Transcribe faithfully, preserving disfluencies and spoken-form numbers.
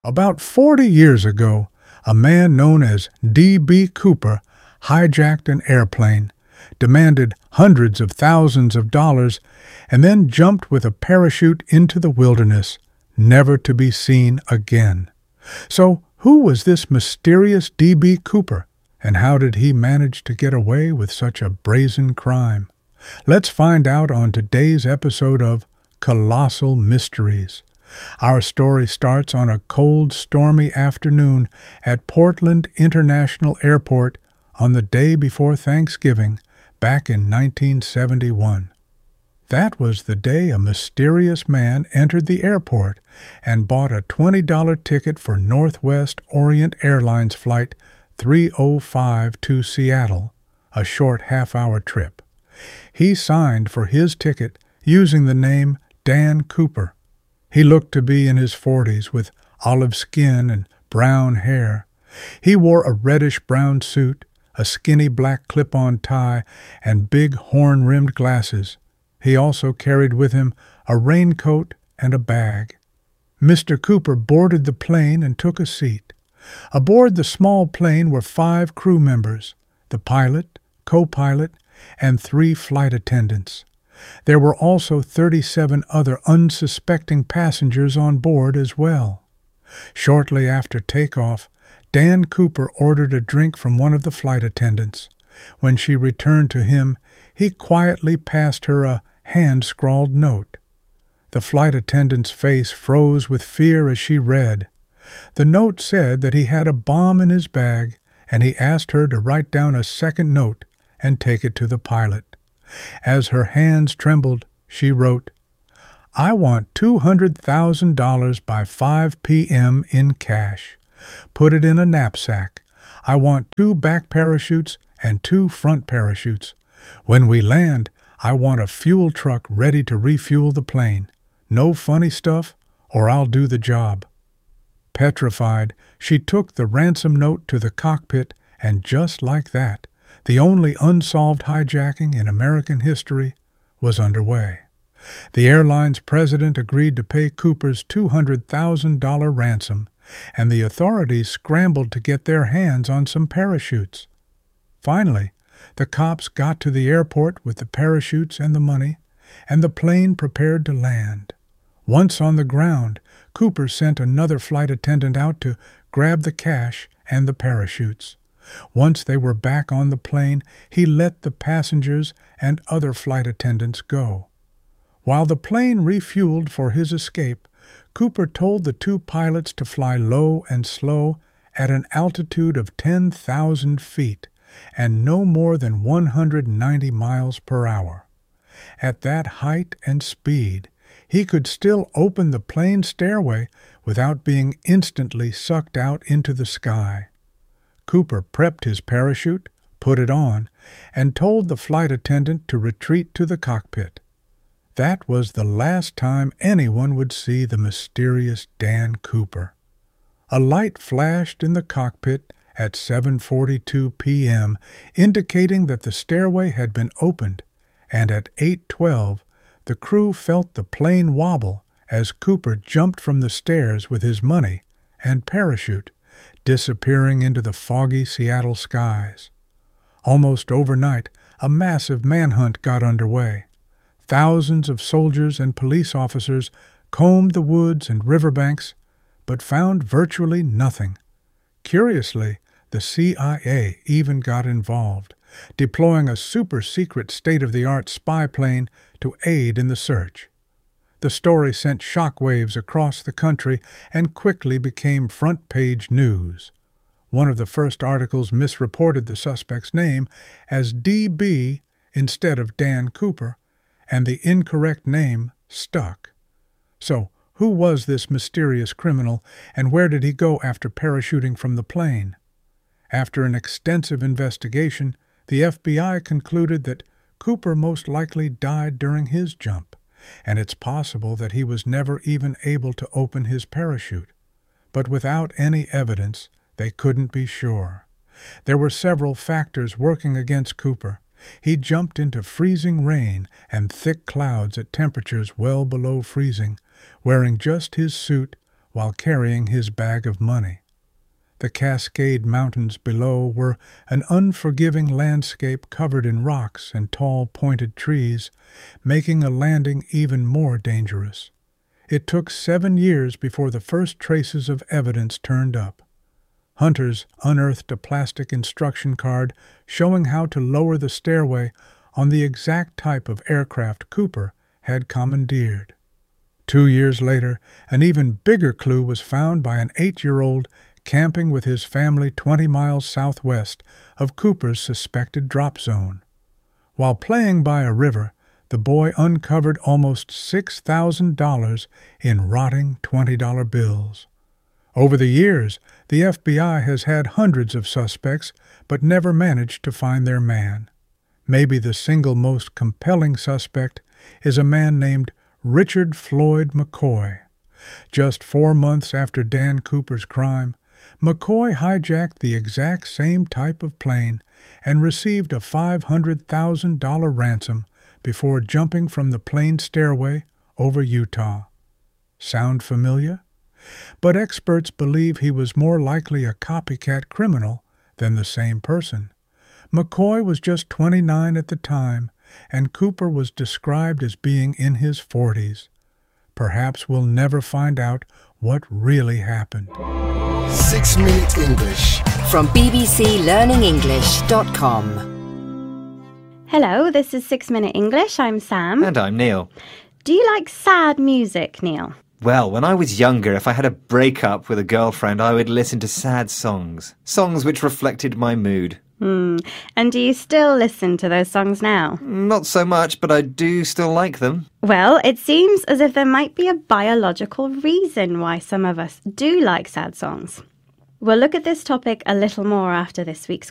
About forty years ago, a man known as D B. Cooper hijacked an airplane, demanded hundreds of thousands of dollars, and then jumped with a parachute into the wilderness, never to be seen again. So, who was this mysterious D B. Cooper, and how did he manage to get away with such a brazen crime? Let's find out on today's episode of Colossal Mysteries. Our story starts on a cold, stormy afternoon at Portland International Airport on the day before Thanksgiving, back in nineteen seventy-one. That was the day a mysterious man entered the airport and bought a twenty dollar ticket for Northwest Orient Airlines Flight three oh five to Seattle, a short half-hour trip. He signed for his ticket using the name Dan Cooper. He looked to be in his forties with olive skin and brown hair. He wore a reddish-brown suit, a skinny black clip-on tie, and big horn-rimmed glasses. He also carried with him a raincoat and a bag. Mister Cooper boarded the plane and took a seat. Aboard the small plane were five crew members, the pilot, co-pilot, and three flight attendants. There were also thirty-seven other unsuspecting passengers on board as well. Shortly after takeoff, Dan Cooper ordered a drink from one of the flight attendants. When she returned to him, he quietly passed her a hand-scrawled note. The flight attendant's face froze with fear as she read. The note said that he had a bomb in his bag, and he asked her to write down a second note and take it to the pilot. As her hands trembled, she wrote, "I want two hundred thousand dollars by five p m in cash. Put it in a knapsack. I want two back parachutes and two front parachutes. When we land, I want a fuel truck ready to refuel the plane. No funny stuff, or I'll do the job." Petrified, she took the ransom note to the cockpit, and just like that, the only unsolved hijacking in American history was underway. The airline's president agreed to pay Cooper's two hundred thousand dollar ransom, and the authorities scrambled to get their hands on some parachutes. Finally, the cops got to the airport with the parachutes and the money, and the plane prepared to land. Once on the ground, Cooper sent another flight attendant out to grab the cash and the parachutes. Once they were back on the plane, he let the passengers and other flight attendants go. While the plane refueled for his escape, Cooper told the two pilots to fly low and slow at an altitude of ten thousand feet and no more than one hundred ninety miles per hour. At that height and speed, he could still open the plane stairway without being instantly sucked out into the sky. Cooper prepped his parachute, put it on, and told the flight attendant to retreat to the cockpit. That was the last time anyone would see the mysterious Dan Cooper. A light flashed in the cockpit at seven forty-two p m, indicating that the stairway had been opened, and at eight twelve the crew felt the plane wobble as Cooper jumped from the stairs with his money and parachute, disappearing into the foggy Seattle skies. Almost overnight, a massive manhunt got underway. Thousands of soldiers and police officers combed the woods and riverbanks, but found virtually nothing. Curiously, the C I A even got involved, deploying a super-secret state-of-the-art spy plane to aid in the search. The story sent shockwaves across the country and quickly became front-page news. One of the first articles misreported the suspect's name as D B instead of Dan Cooper, and the incorrect name stuck. So, who was this mysterious criminal, and where did he go after parachuting from the plane? After an extensive investigation, the F B I concluded that Cooper most likely died during his jump, and it's possible that he was never even able to open his parachute. But without any evidence, they couldn't be sure. There were several factors working against Cooper. He jumped into freezing rain and thick clouds at temperatures well below freezing, wearing just his suit while carrying his bag of money. The Cascade Mountains below were an unforgiving landscape covered in rocks and tall pointed trees, making a landing even more dangerous. It took seven years before the first traces of evidence turned up. Hunters unearthed a plastic instruction card showing how to lower the stairway on the exact type of aircraft Cooper had commandeered. Two years later, an even bigger clue was found by an eight-year-old camping with his family twenty miles southwest of Cooper's suspected drop zone. While playing by a river, the boy uncovered almost six thousand dollars in rotting twenty-dollar bills. Over the years, the F B I has had hundreds of suspects, but never managed to find their man. Maybe the single most compelling suspect is a man named Richard Floyd McCoy. Just four months after Dan Cooper's crime, McCoy hijacked the exact same type of plane and received a five hundred thousand dollars ransom before jumping from the plane stairway over Utah. Sound familiar? But experts believe he was more likely a copycat criminal than the same person. McCoy was just twenty-nine at the time, and Cooper was described as being in his forties. Perhaps we'll never find out what really happened. Six Minute English from b b c learning english dot com. Hello, this is Six Minute English. I'm Sam. And I'm Neil. Do you like sad music, Neil? Well, when I was younger, if I had a breakup with a girlfriend, I would listen to sad songs. Songs which reflected my mood. Hmm. And do you still listen to those songs now? Not so much, but I do still like them. Well, it seems as if there might be a biological reason why some of us do like sad songs. We'll look at this topic a little more after this week's